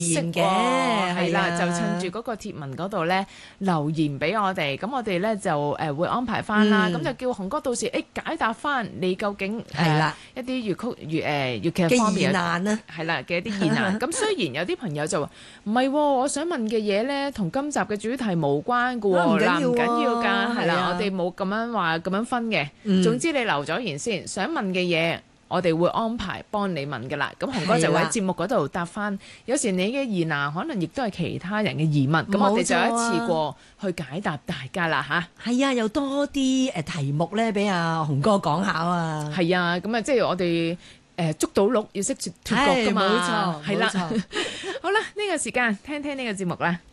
言嘅，係啦，就趁住嗰個貼文嗰度咧留言俾我哋，咁我哋咧就會安排翻啦，咁就叫紅哥到時解答翻你究竟係啦一啲粵劇方面嘅疑難啦，係啦嘅一啲疑難。咁雖然有啲朋友就話唔係，我想問嘅嘢咧同今集嘅主題無關㗎喎，嗱唔緊要㗎，係啦，我哋冇咁樣話咁樣分嘅，總之你留咗言先，想問嘅嘢。我哋會安排幫你問㗎啦，咁紅哥就會喺節目嗰度答翻。有時你嘅疑難可能亦都係其他人嘅疑問，咁我哋就一次過去解答大家啦吓，係啊，又多啲題目咧俾阿紅哥講下啊。 係啊，咁啊即係我哋捉到鹿要識脫角㗎嘛。冇錯，係啦。好啦，呢個時間聽聽呢個節目啦。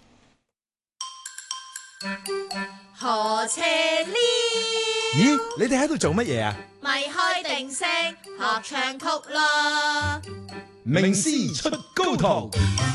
何斜呢？ 咦，你哋喺度做乜嘢啊？ 咪開定聲學唱曲咯！ 名師出高徒，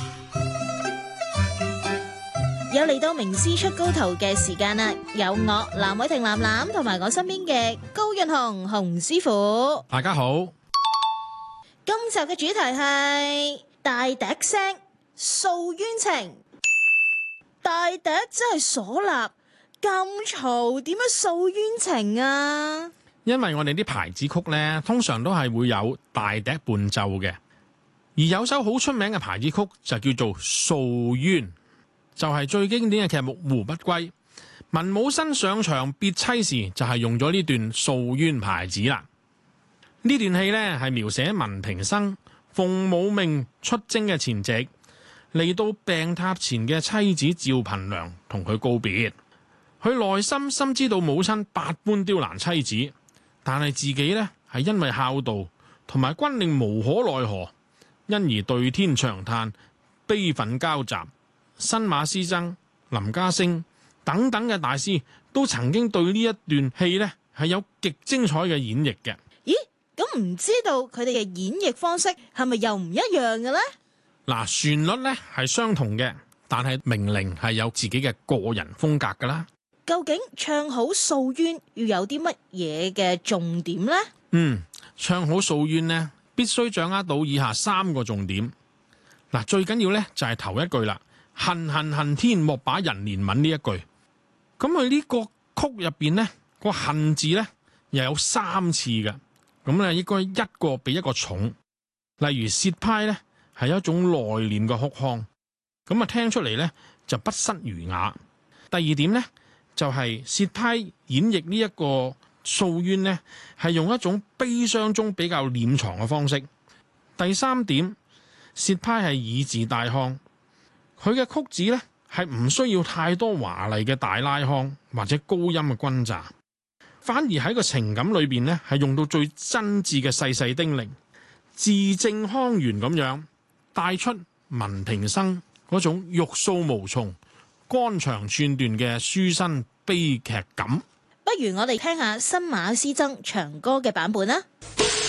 有嚟到名師出高徒嘅時間啦！有我藍偉婷藍藍同埋我身邊嘅高潤雄洪師傅。 大家好， 今集嘅主題係大笛聲訴冤情。大笛真係嗩吶咁嘈，點樣訴冤情啊？ 因為我哋啲牌子曲呢，通常都係會有大笛伴奏嘅，而有首好出名嘅牌子曲就叫做《訴冤》，就係最經典嘅劇目《胡不歸》。文武新上場別妻時，就係用咗呢段訴冤牌子啦。呢段戲呢，係描寫文平生奉母命出征嘅前夕，嚟到病榻前嘅妻子趙憑良同佢告別。佢內心深知道母親百般刁難妻子，但係自己呢，係因為孝道同埋軍令無可奈何，因而對天長嘆，悲憤交集。新馬師曾、林家聲等等嘅大師都曾經對呢一段戲呢係有極精彩嘅演繹嘅。 咦？咁唔知道佢哋嘅演繹方式係咪又唔一樣嘅呢？ 嗱，旋律呢係相同嘅，但係名伶係有自己嘅個人風格噶啦。 究竟唱好訴冤要有啲乜嘢嘅重點呢？ 唱好訴冤呢，必須掌握到以下3個重點。嗱，最緊要呢就係頭一句啦，恨恨恨天莫把人憐憫呢一句。咁佢呢個曲入邊呢，個恨字呢又有3次嘅，咁咧應該一個比一個重。例如薛派呢係一種內斂嘅哭腔，咁啊聽出嚟呢就不失儒雅。第二點呢，就係薛派演繹呢一個訴冤呢，係用一種悲傷中比較斂藏嘅方式。第3點，薛派係以字帶腔，佢嘅曲子呢係唔需要太多華麗嘅大拉腔或者高音嘅轟炸，反而喺個情感裏邊呢係用到最真摯嘅細細叮嚀，字正腔圓咁樣帶出文平生嗰種欲訴無從、肝腸寸斷嘅書生悲劇感。 不如我哋聽下新馬師曾長歌嘅版本啦。